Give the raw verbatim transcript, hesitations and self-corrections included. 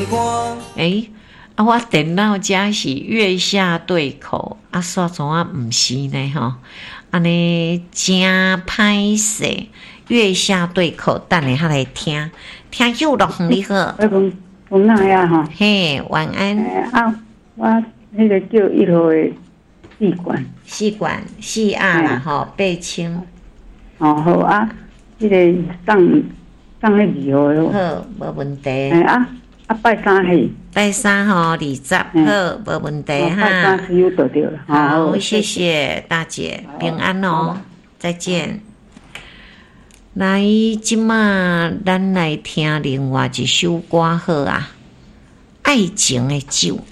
诶、啊，我电脑遮是月下对口，啊，煞怎啊毋是呢？吼，安尼真歹势。月下对口，等下来听，听就落红你好。 我讲讲哪呀吼？ 嘿，晚安。 啊，我迄个叫一号的试管。 试管四啊啦吼，八千。 哦好啊，迄、那个送送迄二号的。 好，无问题。 哎啊啊，拜三嘿。 拜三吼，二十好，无问题哈。 拜三十就对了。 好，谢谢大姐，平安哦，再见。来，即马咱来听另外一首歌好啊，《爱情的酒》。